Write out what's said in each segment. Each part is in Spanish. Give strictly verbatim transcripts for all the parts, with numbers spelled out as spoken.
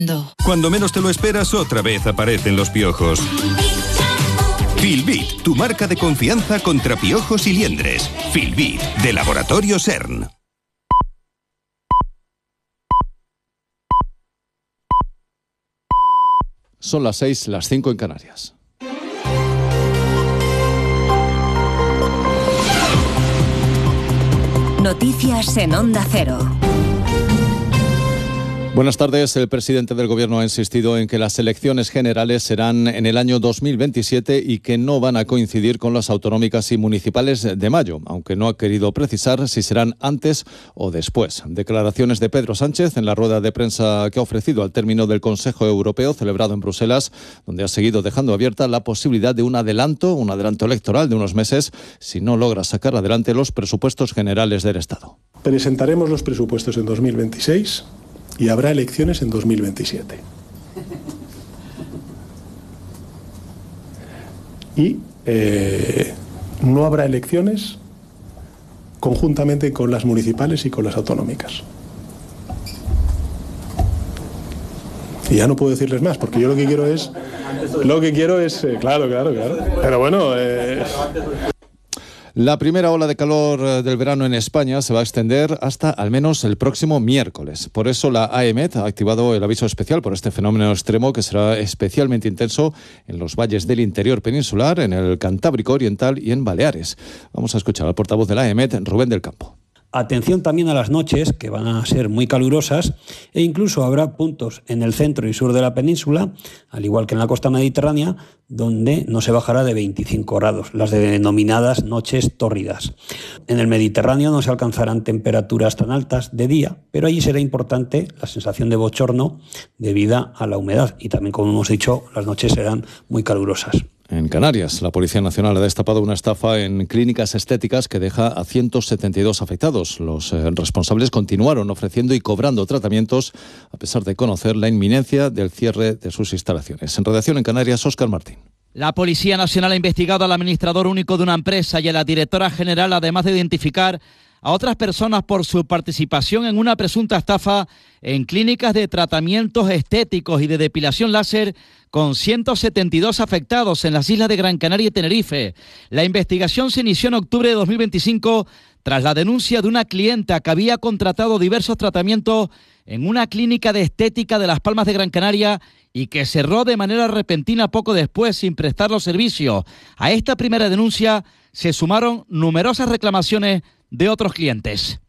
Cuando menos te lo esperas, otra vez aparecen los piojos. Filbit, tu marca de confianza contra piojos y liendres. Filbit, de Laboratorio Sern. Son las seis, las cinco en Canarias. Noticias en Onda Cero. Buenas tardes. El presidente del Gobierno ha insistido en que las elecciones generales serán en el año dos mil veintisiete y que no van a coincidir con las autonómicas y municipales de mayo, aunque no ha querido precisar si serán antes o después. Declaraciones de Pedro Sánchez en la rueda de prensa que ha ofrecido al término del Consejo Europeo celebrado en Bruselas, donde ha seguido dejando abierta la posibilidad de un adelanto, un adelanto electoral de unos meses, si no logra sacar adelante los presupuestos generales del Estado. Presentaremos los presupuestos en dos mil veintiséis. Y habrá elecciones en dos mil veintisiete. Y eh, no habrá elecciones conjuntamente con las municipales y con las autonómicas. Y ya no puedo decirles más, porque yo lo que quiero es... Lo que quiero es... Eh, claro, claro, claro. Pero bueno... Eh, La primera ola de calor del verano en España se va a extender hasta al menos el próximo miércoles. Por eso la AEMET ha activado el aviso especial por este fenómeno extremo que será especialmente intenso en los valles del interior peninsular, en el Cantábrico Oriental y en Baleares. Vamos a escuchar al portavoz de la AEMET, Rubén del Campo. Atención también a las noches, que van a ser muy calurosas, e incluso habrá puntos en el centro y sur de la península, al igual que en la costa mediterránea, donde no se bajará de veinticinco grados, las denominadas noches tórridas. En el Mediterráneo no se alcanzarán temperaturas tan altas de día, pero allí será importante la sensación de bochorno debido a la humedad y también, como hemos dicho, las noches serán muy calurosas. En Canarias, la Policía Nacional ha destapado una estafa en clínicas estéticas que deja a ciento setenta y dos afectados. Los eh, responsables continuaron ofreciendo y cobrando tratamientos a pesar de conocer la inminencia del cierre de sus instalaciones. En redacción en Canarias, Óscar Martín. La Policía Nacional ha investigado al administrador único de una empresa y a la directora general, además de identificar a otras personas por su participación en una presunta estafa en clínicas de tratamientos estéticos y de depilación láser con ciento setenta y dos afectados en las islas de Gran Canaria y Tenerife. La investigación se inició en octubre de dos mil veinticinco tras la denuncia de una clienta que había contratado diversos tratamientos en una clínica de estética de Las Palmas de Gran Canaria y que cerró de manera repentina poco después sin prestar los servicios. A esta primera denuncia se sumaron numerosas reclamaciones de otros clientes.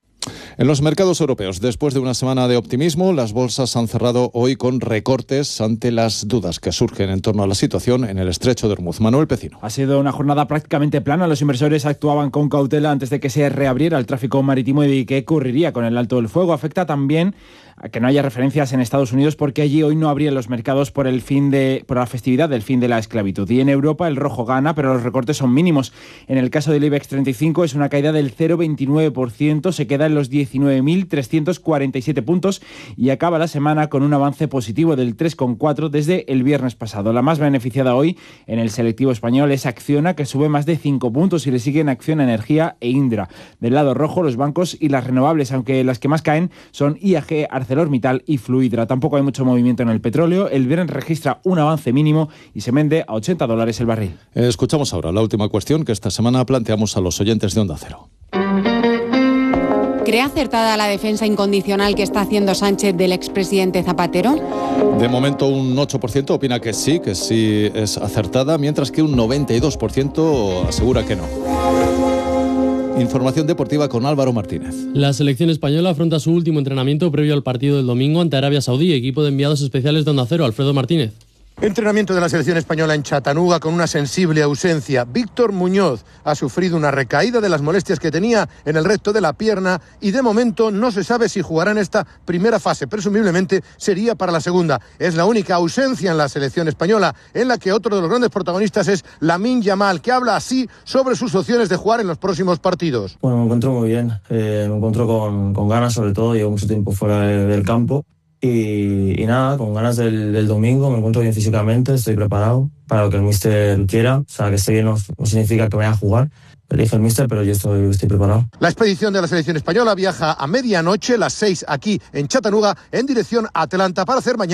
En los mercados europeos, después de una semana de optimismo, las bolsas han cerrado hoy con recortes ante las dudas que surgen en torno a la situación en el estrecho de Hormuz. Manuel Pecino. Ha sido una jornada prácticamente plana. Los inversores actuaban con cautela antes de que se reabriera el tráfico marítimo y qué ocurriría con el alto del fuego. Afecta también a que no haya referencias en Estados Unidos porque allí hoy no abrían los mercados por el fin de por la festividad del fin de la esclavitud. Y en Europa el rojo gana, pero los recortes son mínimos. En el caso del IBEX treinta y cinco es una caída del cero coma veintinueve por ciento, se queda en los diecinueve mil trescientos cuarenta y siete puntos y acaba la semana con un avance positivo del tres coma cuatro por ciento desde el viernes pasado. La más beneficiada hoy en el selectivo español es Acciona, que sube más de cinco puntos y le siguen Acciona Energía e Indra. Del lado rojo, los bancos y las renovables, aunque las que más caen son I A G, ArcelorMittal y Fluidra. Tampoco hay mucho movimiento en el petróleo. El Brent registra un avance mínimo y se vende a ochenta dólares el barril. Escuchamos ahora la última cuestión que esta semana planteamos a los oyentes de Onda Cero. ¿Cree acertada la defensa incondicional que está haciendo Sánchez del expresidente Zapatero? De momento un ocho por ciento opina que sí, que sí es acertada, mientras que un noventa y dos por ciento asegura que no. Información deportiva con Álvaro Martínez. La selección española afronta su último entrenamiento previo al partido del domingo ante Arabia Saudí, equipo de enviados especiales de Onda Cero, Alfredo Martínez. Entrenamiento de la selección española en Chattanooga con una sensible ausencia. Víctor Muñoz ha sufrido una recaída de las molestias que tenía en el recto de la pierna y de momento no se sabe si jugará en esta primera fase. Presumiblemente sería para la segunda. Es la única ausencia en la selección española en la que otro de los grandes protagonistas es Lamine Yamal, que habla así sobre sus opciones de jugar en los próximos partidos. Bueno, me encuentro muy bien. Eh, me encuentro con, con ganas, sobre todo. Llevo mucho tiempo fuera de, del campo. Y, y nada, con ganas del, del domingo, me encuentro bien físicamente, estoy preparado para lo que el míster quiera. O sea, que esté bien no, no significa que vaya a jugar, elige el míster, pero yo estoy, estoy preparado. La expedición de la selección española viaja a medianoche, las seis aquí en Chattanooga, en dirección a Atlanta para hacer mañana